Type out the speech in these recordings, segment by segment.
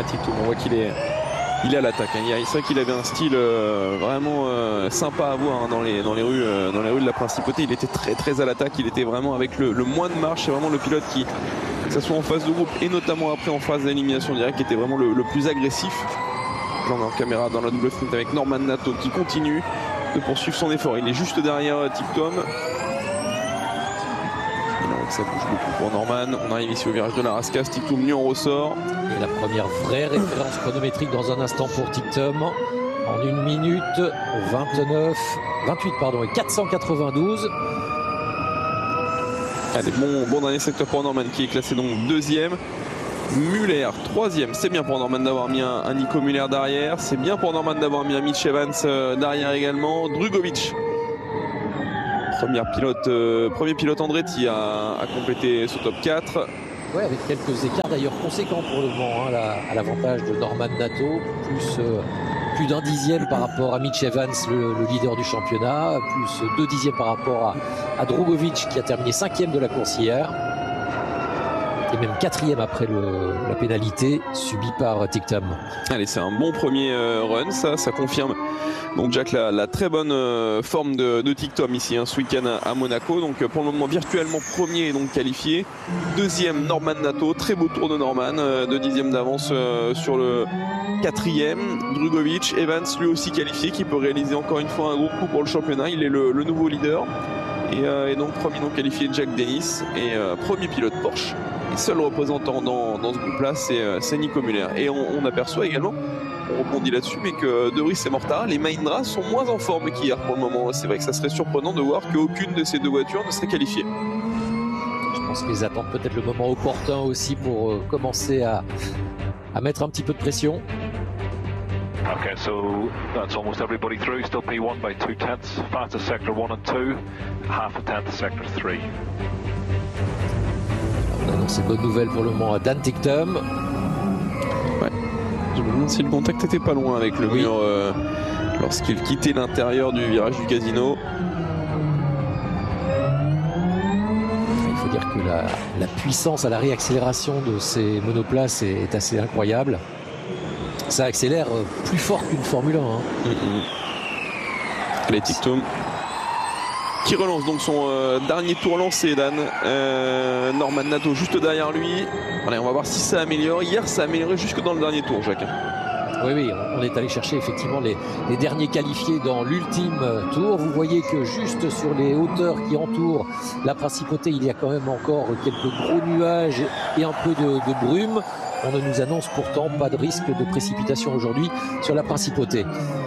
Tiktoum, on voit qu'il est à l'attaque. C'est vrai qu'il avait un style vraiment sympa à voir dans les rues de la Principauté. Il était très à l'attaque. Il était vraiment avec le moins de marche. C'est vraiment le pilote qui, que ce soit en phase de groupe et notamment après en phase d'élimination directe, qui était vraiment le plus agressif. J'en ai en caméra dans la double sprint avec Norman Nato qui continue de poursuivre son effort. Il est juste derrière Tiktoum. Ça bouge beaucoup pour Norman. On arrive ici au virage de la Rascasse. Tiktoum nu en ressort. Et la première vraie référence chronométrique dans un instant pour Tiktoum. En 1 minute 28 et 492. Allez, bon dernier secteur pour Norman qui est classé donc deuxième. Muller, troisième. C'est bien pour Norman d'avoir mis un Nico Muller derrière. C'est bien pour Norman d'avoir mis un Mitch Evans derrière également. Drugovic. Premier pilote Andretti à compléter ce top 4. Ouais, avec quelques écarts d'ailleurs conséquents pour le moment à l'avantage de Norman Nato, plus d'1 dixième par rapport à Mitch Evans, le leader du championnat, plus 2 dixièmes par rapport à Drugovic qui a terminé 5e de la course hier. Et même 4e après la pénalité subie par Tiktoum. Allez, c'est un bon premier run, ça confirme. Donc Jack, la très bonne forme de Tiktoum ici ce week-end à Monaco. Donc pour le moment virtuellement premier et donc qualifié. Deuxième Norman Nato, très beau tour de Norman, 2 dixièmes d'avance sur le 4e. Drugovic, Evans lui aussi qualifié, qui peut réaliser encore une fois un gros coup pour le championnat. Il est le nouveau leader. Et donc premier non qualifié Jack Dennis et premier pilote Porsche. Et seul représentant dans ce groupe-là, c'est Nico Muller. Et on aperçoit également, on rebondit là-dessus, mais que De Vries et Mortara, les Mahindra, sont moins en forme qu'hier pour le moment. C'est vrai que ça serait surprenant de voir qu'aucune de ces deux voitures ne serait qualifiée. Je pense qu'ils attendent peut-être le moment opportun aussi pour commencer à mettre un petit peu de pression. Okay, so that's almost everybody through. Still P1 by 2/10. Fastest sector 1 and 2. Half a tenth sector 3. On annonce une bonne nouvelle pour le moment à Dan Tiktoum. Ouais. Je me demande si le contact était pas loin avec le mur lorsqu'il quittait l'intérieur du virage du casino. Il faut dire que la puissance à la réaccélération de ces monoplaces est assez incroyable. Ça accélère plus fort qu'une Formule 1. Allez, Tiktoum qui relance donc son dernier tour lancé, Dan. Norman Nato juste derrière lui. Allez, on va voir si ça améliore. Hier, ça a amélioré jusque dans le dernier tour, Jacques. Oui, on est allé chercher effectivement les derniers qualifiés dans l'ultime tour. Vous voyez que juste sur les hauteurs qui entourent la Principauté, il y a quand même encore quelques gros nuages et un peu de brume. On ne nous annonce pourtant pas de risque de précipitation aujourd'hui sur la Principauté.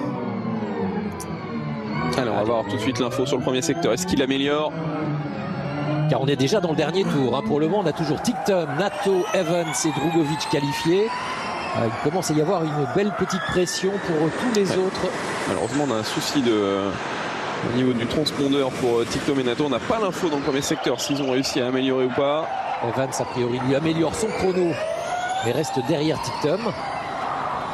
Allez, on va voir tout de suite l'info sur le premier secteur. Est-ce qu'il améliore? Car on est déjà dans le dernier tour. Pour le moment, on a toujours Tiktoum, Nato, Evans et Drugovic qualifiés. Il commence à y avoir une belle petite pression pour tous les autres. Malheureusement, on a un souci au niveau du transpondeur pour Tiktoum et Nato. On n'a pas l'info dans le premier secteur s'ils ont réussi à améliorer ou pas. Evans, a priori, lui améliore son chrono, mais reste derrière Tiktoum.